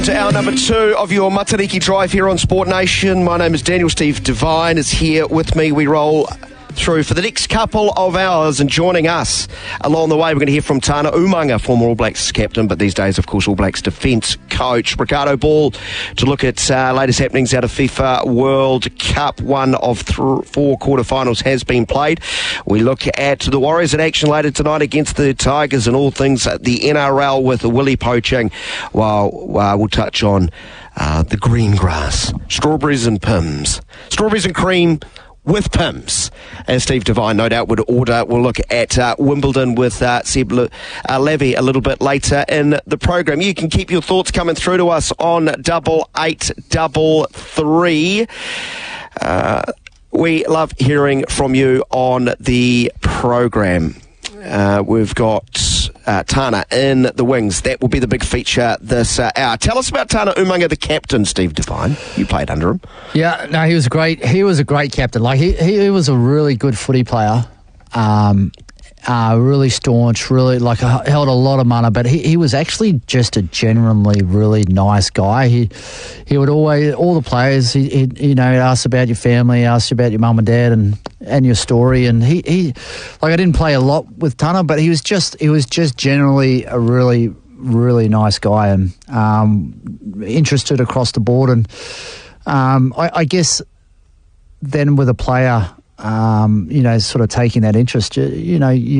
To our number 2 of your Matariki Drive here on Sport Nation. My name is Daniel. Steve Devine is here with me. We roll through for the next couple of hours, and joining us along the way, we're going to hear from Tana Umaga, former All Blacks captain, but these days, of course, All Blacks defence coach. Ricardo Ball to look at latest happenings out of FIFA World Cup. One of 4 quarterfinals has been played. We look at the Warriors in action later tonight against the Tigers, and all things at the NRL with Willie poaching. We'll touch on the green grass, strawberries and Pims, strawberries and cream with Pims, as Steve Devine no doubt would order. We'll look at Wimbledon with Seb Levy a little bit later in the program. You can keep your thoughts coming through to us on 8833. We love hearing from you on the program. We've got Tana in the wings. That will be the big feature this hour. Tell us about Tana Umaga, the captain, Steve Devine. You played under him. Yeah, no, he was great. He was a great captain. Like he was a really good footy player. Really staunch, really held a lot of money, but he was actually just a genuinely really nice guy. He would always, all the players, he'd ask about your family, ask you about your mum and dad and your story, and he I didn't play a lot with Tana, but he was just generally a really, really nice guy, and interested across the board, and I guess then with a player, sort of taking that interest, you